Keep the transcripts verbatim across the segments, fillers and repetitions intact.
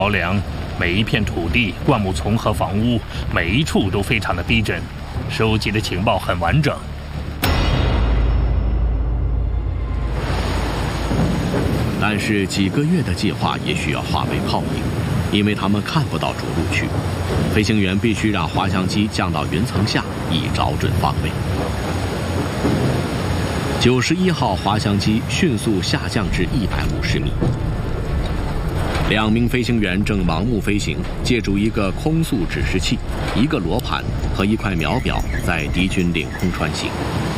桥梁，每一片土地、灌木丛和房屋，每一处都非常的逼真，收集的情报很完整。 但是几个月的计划也需要化为泡影，因为他们看不到着陆区，飞行员必须让滑翔机降到云层下，以找准方位。九十一号滑翔机迅速下降至一百五十米。两名飞行员正盲目飞行，借助一个空速指示器、一个罗盘和一块秒表，在敌军领空穿行。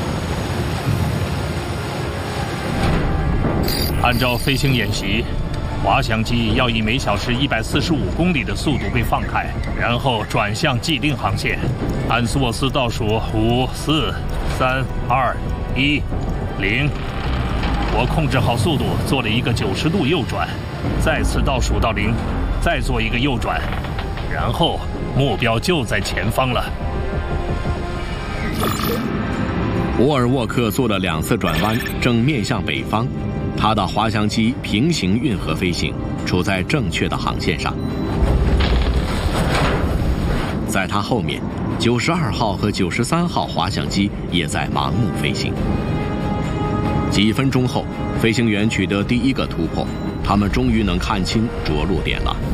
按照飞行演习，滑翔机要以每小时一百四十五公里的速度被放开，然后转向既定航线。安斯沃斯倒数五、四、三、二、一、零。我控制好速度，做了一个九十度右转，再次倒数到零，再做一个右转，然后目标就在前方了。 沃尔沃克做了两次转弯，正面向北方。他的滑翔机平行运河飞行，处在正确的航线上。在他后面，九十二号和九十三号滑翔机也在盲目飞行。几分钟后，飞行员取得第一个突破，他们终于能看清着陆点了。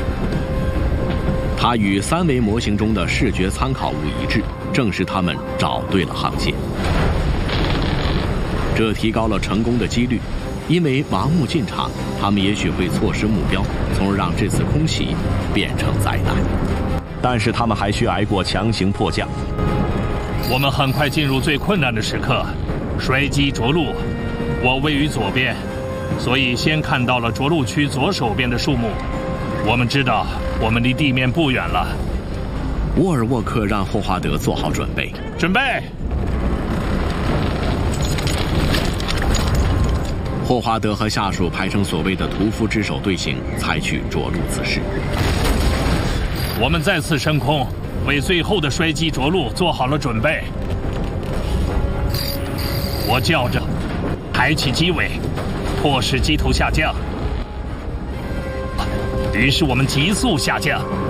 它与三维模型中的视觉参考物一致，证实他们找对了航线。这提高了成功的几率。因为盲目进场，他们也许会错失目标，从而让这次空袭变成灾难。 但是他们还需挨过强行迫降。 我们很快进入最困难的时刻，摔机着陆。我位于左边，所以先看到了着陆区左手边的树木。我们知道我们离地面不远了。 沃尔沃克让霍华德做好准备， 准备。 霍华德和下属排成所谓的屠夫之手队形，采取着陆姿势。 我们再次升空，为最后的摔机着陆做好了准备。我叫着，抬起机尾，迫使机头下降。于是我们急速下降。